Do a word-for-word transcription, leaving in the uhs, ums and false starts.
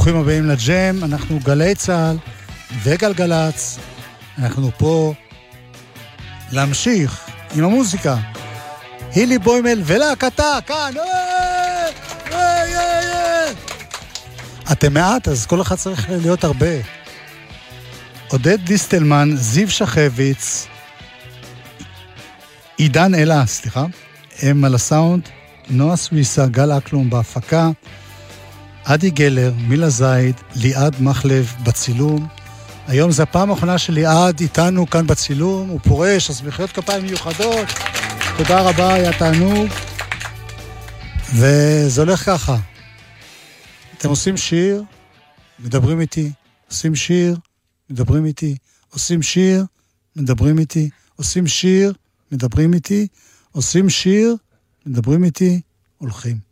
ברוכים הבאים לג'ם, אנחנו גלי צהל וגלגלץ, אנחנו פה להמשיך עם המוזיקה. הילי בוימל ולהקתה, כאן, איי, איי, איי. אתם מעט, אז כל אחד צריך להיות הרבה. עודד דיסטלמן, זיו שחביץ, עידן אלה, סליחה, הם על הסאונד, נועה סוויסה, גל אקלום בהפקה, עדי גלר, מילה זייד, ליעד מחלב בצילום. היום זה הפעם האחרונה של ליעד איתנו כאן בצילום, הוא פורש, אז מחיאות כפיים מיוחדות. תודה רבה, היה תענוג. וזה הולך ככה. אתם עושים שיר, מדברים איתי, עושים שיר, מדברים איתי, עושים שיר, מדברים איתי, עושים שיר, מדברים איתי, עושים שיר, מדברים איתי, הולכים.